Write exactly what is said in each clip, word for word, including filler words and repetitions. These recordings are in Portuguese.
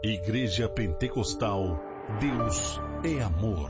Igreja Pentecostal, Deus é amor.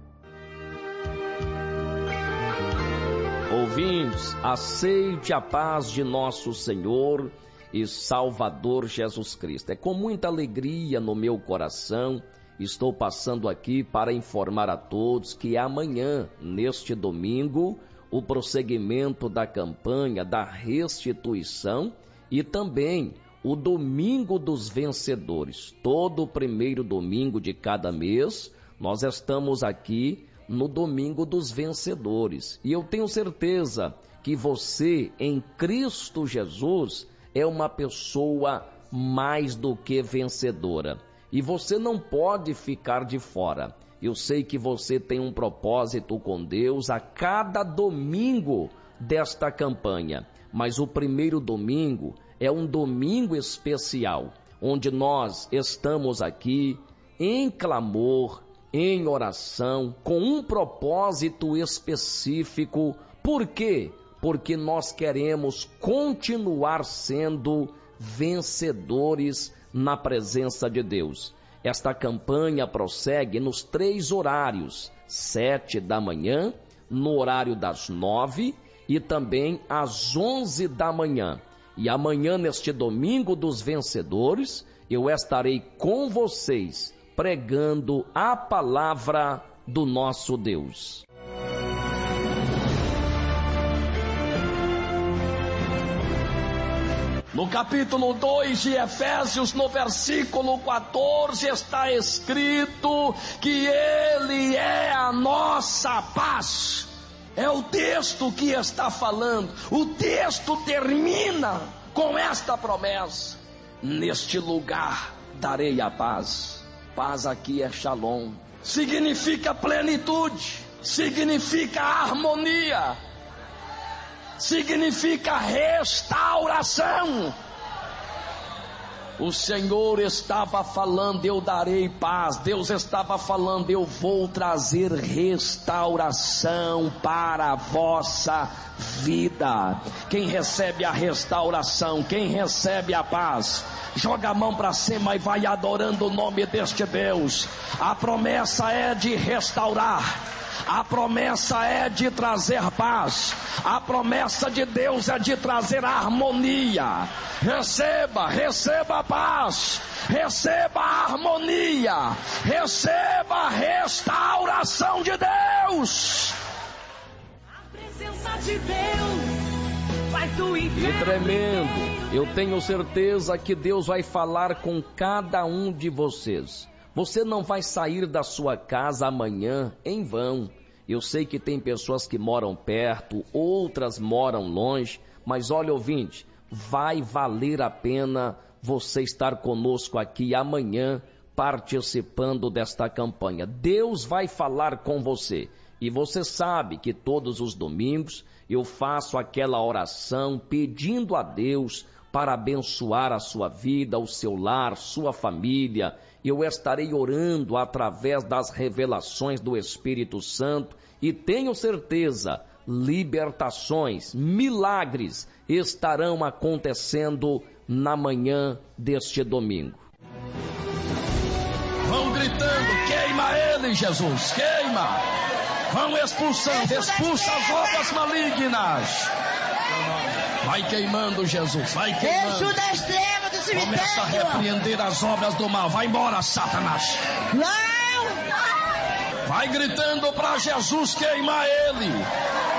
Ouvintes, aceite a paz de nosso Senhor e Salvador Jesus Cristo. É com muita alegria no meu coração, estou passando aqui para informar a todos que amanhã, neste domingo, o prosseguimento da campanha da restituição e também o Domingo dos Vencedores. Todo o primeiro domingo de cada mês, nós estamos aqui no Domingo dos Vencedores. E eu tenho certeza que você, em Cristo Jesus, é uma pessoa mais do que vencedora. E você não pode ficar de fora. Eu sei que você tem um propósito com Deus a cada domingo desta campanha. Mas o primeiro domingo é um domingo especial, onde nós estamos aqui em clamor, em oração, com um propósito específico. Por quê? Porque nós queremos continuar sendo vencedores na presença de Deus. Esta campanha prossegue nos três horários, sete da manhã, no horário das nove e também às onze da manhã. E amanhã, neste Domingo dos Vencedores, eu estarei com vocês pregando a palavra do nosso Deus. No capítulo dois de Efésios, no versículo quatorze, está escrito que Ele é a nossa paz. É o texto que está falando. O texto termina com esta promessa: neste lugar darei a paz. Paz aqui é shalom. Significa plenitude, significa harmonia, significa restauração. O Senhor estava falando, eu darei paz. Deus estava falando, eu vou trazer restauração para a vossa vida. Quem recebe a restauração, quem recebe a paz, joga a mão para cima e vai adorando o nome deste Deus. A promessa é de restaurar. A promessa é de trazer paz. A promessa de Deus é de trazer harmonia. Receba, receba a paz, receba a harmonia, receba a restauração de Deus. A presença de Deus faz do inferno. E tremendo, eu tenho certeza que Deus vai falar com cada um de vocês. Você não vai sair da sua casa amanhã em vão. Eu sei que tem pessoas que moram perto, outras moram longe, mas olha, ouvinte, vai valer a pena você estar conosco aqui amanhã, participando desta campanha. Deus vai falar com você. E você sabe que todos os domingos eu faço aquela oração pedindo a Deus para abençoar a sua vida, o seu lar, sua família. Eu estarei orando através das revelações do Espírito Santo e tenho certeza, libertações, milagres estarão acontecendo na manhã deste domingo. Vão gritando, queima ele, Jesus, queima. Vão expulsando, expulsa as obras malignas. Vai queimando, Jesus, vai queimando. Ajuda extrema do cemitério. Começa a repreender as obras do mal. Vai embora, Satanás. Não! Vai gritando para Jesus queimar ele.